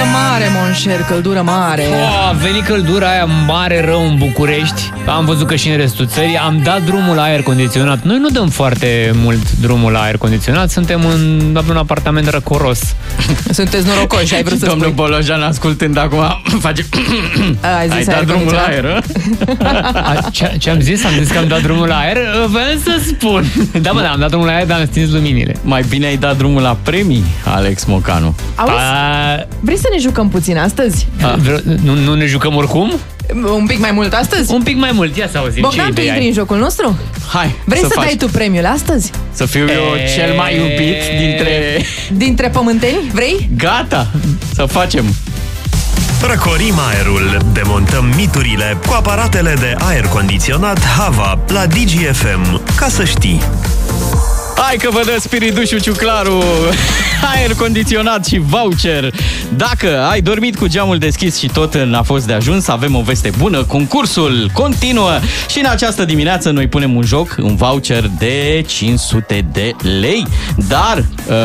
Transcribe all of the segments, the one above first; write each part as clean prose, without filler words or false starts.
mare, monșer, căldură mare. A venit căldura aia mare rău în București. Am văzut că și în restul țării. Am dat drumul la aer condiționat. Noi nu dăm foarte mult drumul la aer condiționat. Suntem în un apartament răcoros. Sunteți norocoși, ai vrut să Domnul spui. Bolojan, ascultând acum, face... Ai dat drumul la aer, Ce am zis? Am zis că am dat drumul la aer? Vreau să spun. Da, am dat drumul la aer, dar am stins luminile. Mai bine ai dat drumul la premii, Alex Mocanu. Auzi, vrei să ne jucăm puțin astăzi? Nu ne jucăm oricum? Un pic mai mult astăzi? Un pic mai mult, ia să auzim. Bogdan, tu intri în jocul nostru? Hai, vrei să dai tu premiul astăzi? Să fiu eu cel mai iubit dintre pământeni? Vrei? Gata, să facem. Răcorim aerul, demontăm miturile cu aparatele de aer condiționat Hava la DGFM, ca să știi. Hai că vă dă spiridușul Ciuclaru, aer condiționat și voucher. Dacă ai dormit cu geamul deschis și tot n-a fost de ajuns, avem o veste bună, concursul continuă și în această dimineață noi punem un joc, un voucher de 500 de lei, dar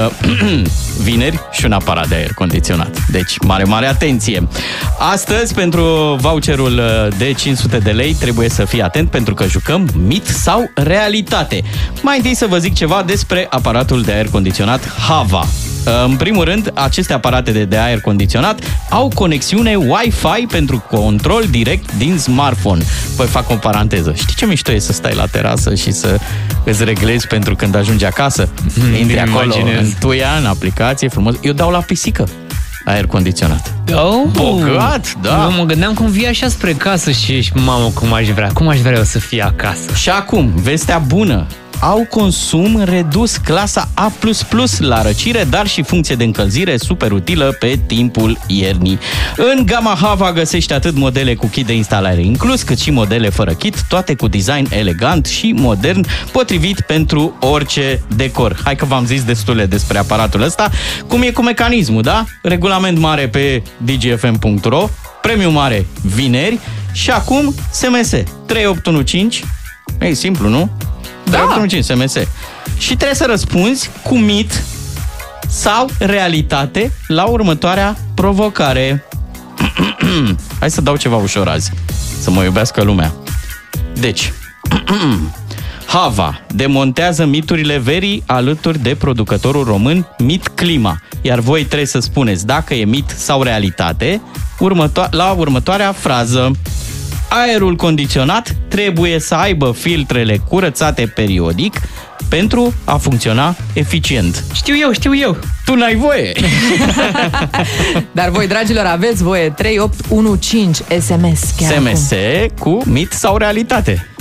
vineri și un aparat de aer condiționat. Deci mare atenție. Astăzi, pentru voucherul de 500 de lei, trebuie să fii atent pentru că jucăm mit sau realitate. Mai întâi să vă zic ceva despre aparatul de aer condiționat Hava. În primul rând, aceste aparate de aer condiționat au conexiune Wi-Fi pentru control direct din smartphone. Păi fac o paranteză. Știi ce mișto e să stai la terasă și să îți reglezi pentru când ajungi acasă? Intri acolo, în tuia, în aplicație, frumos. Eu dau la pisică aer condiționat. Bogat, da. Eu mă gândeam cum vii așa spre casă și ești, mamă, cum aș vrea eu să fie acasă. Și acum, vestea bună. Au consum redus, clasa A++ la răcire, dar și funcție de încălzire super utilă pe timpul iernii. În gama Hava găsești atât modele cu kit de instalare inclus, cât și modele fără kit, toate cu design elegant și modern, potrivit pentru orice decor. Hai că v-am zis destule despre aparatul ăsta. Cum e cu mecanismul, da? Regulament mare pe dgfm.ro, premiu mare vineri și acum SMS 3815. E simplu, nu? Da. 5 SMS. Și trebuie să răspunzi cu mit sau realitate la următoarea provocare. Hai să dau ceva ușor azi, să mă iubească lumea. Deci, Hava demontează miturile verii alături de producătorul român Mit Clima. Iar voi trebuie să spuneți dacă e mit sau realitate la următoarea frază. Aerul condiționat trebuie să aibă filtrele curățate periodic pentru a funcționa eficient. Știu eu. Tu n-ai voie. Dar voi, dragilor, aveți voie. 3815 SMS. SMS cu mit sau realitate.